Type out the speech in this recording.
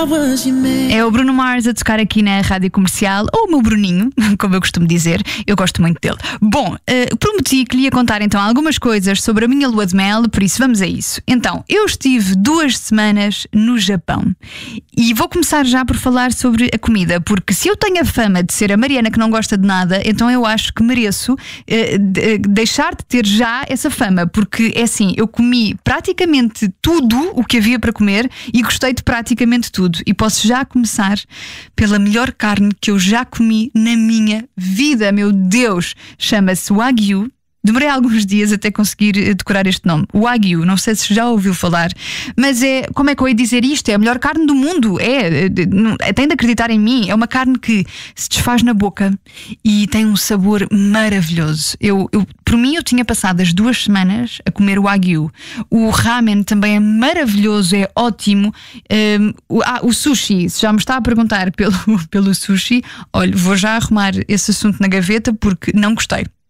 É o Bruno Mars a tocar aqui na Rádio Comercial, ou o meu Bruninho, como eu costumo dizer. Eu gosto muito dele. Bom, prometi que lhe ia contar então algumas coisas sobre a minha lua de mel, por isso vamos a isso. Então, eu estive 2 semanas no Japão e vou começar já por falar sobre a comida, porque se eu tenho a fama de ser a Mariana que não gosta de nada, então eu acho que mereço deixar de ter já essa fama, porque é assim, eu comi praticamente tudo o que havia para comer e gostei de praticamente tudo. E posso já começar pela melhor carne que eu já comi na minha vida, meu Deus! Chama-se Wagyu. Demorei alguns dias até conseguir decorar este nome. Wagyu, não sei se já ouviu falar, mas como é que eu ia dizer isto? É a melhor carne do mundo. Tem de acreditar em mim. É uma carne que se desfaz na boca e tem um sabor maravilhoso. Por mim, eu tinha passado as 2 semanas a comer Wagyu. O ramen também é maravilhoso, é ótimo. O sushi, se já me está a perguntar pelo sushi, olha, vou já arrumar esse assunto na gaveta porque não gostei.